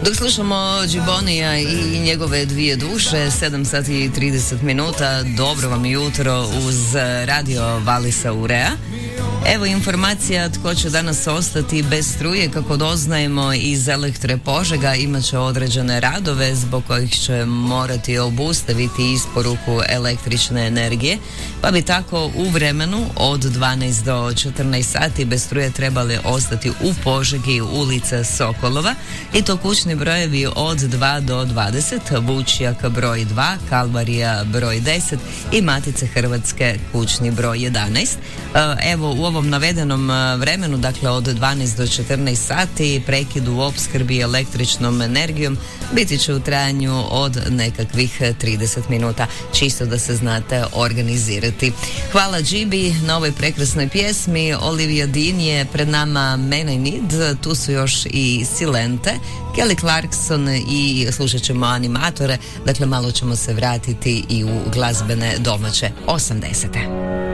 Dok slušamo Džibonija i njegove dvije duše, 7 sati i 30 minuta, dobro vam jutro uz radio Valisa Urea. Evo informacija tko će danas ostati bez struje. Kako doznajemo iz Elektre Požega, imat će određene radove zbog kojih će morati obustaviti isporuku električne energije, pa bi tako u vremenu od 12 do 14 sati bez struje trebali ostati u Požegi ulica Sokolova, i to kućni brojevi od 2 do 20, Vučjak broj 2, Kalvarija broj 10 i Matice Hrvatske kućni broj 11. Evo u ovom navedenom vremenu, dakle od 12 do 14 sati, prekid u opskrbi električnom energijom biti će u trajanju od nekakvih 30 minuta, čisto da se znate organizirati. Hvala Džibi na ovoj prekrasnoj pjesmi. Olivia Dean je pred nama, Man I Need, tu su još i Silente, Kelly Clarkson i slušat ćemo animatore, dakle malo ćemo se vratiti i u glazbene domaće 80.